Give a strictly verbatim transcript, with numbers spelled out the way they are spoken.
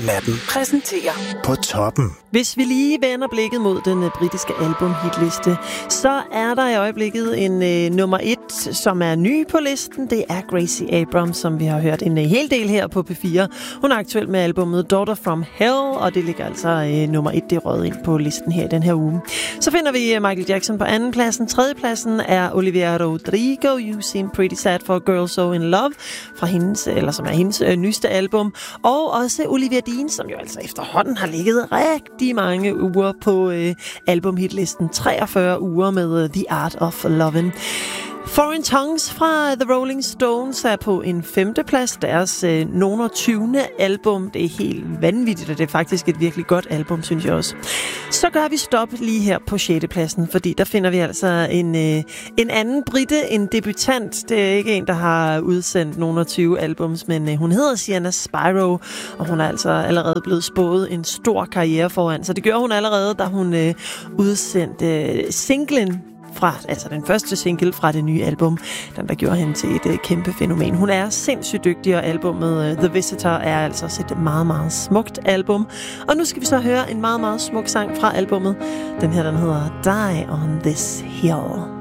Natten præsenterer På Toppen. Hvis vi lige vender blikket mod den uh, britiske albumhitliste, så er der i øjeblikket en uh, nummer et, som er ny på listen. Det er Gracie Abrams, som vi har hørt en uh, hel del her på P fire. Hun er aktuel med albumet Daughter from Hell, og det ligger altså uh, nummer et, det er røget ind på listen her i den her uge. Så finder vi uh, Michael Jackson på anden pladsen. Tredje pladsen er Olivia Rodrigo, You Seem Pretty Sad for a Girl So in Love, fra hendes, eller som er hendes uh, nyeste album. Og også Olivia Dean, som jo altså efterhånden har ligget rigtig mange uger på øh, albumhitlisten. treogfyrre uger med uh, The Art of Lovin'. Foreign Tongues fra The Rolling Stones er på en femteplads. Deres øh, nogen og tyvende album. Det er helt vanvittigt, og det er faktisk et virkelig godt album, synes jeg også. Så gør vi stop lige her på sjette pladsen, fordi der finder vi altså en, øh, en anden brite, en debutant. Det er ikke en, der har udsendt nogen og tyve albums, men øh, hun hedder Sienna Spiro, og hun er altså allerede blevet spået en stor karriere foran. Så det gør hun allerede, da hun øh, udsendte øh, singlen fra, altså den første single fra det nye album, den der gjorde hende til et uh, kæmpe fænomen. Hun er sindssygt dygtig, og albumet uh, The Visitor er altså et meget, meget smukt album. Og nu skal vi så høre en meget, meget smuk sang fra albumet. Den her, den hedder Die on This Hill.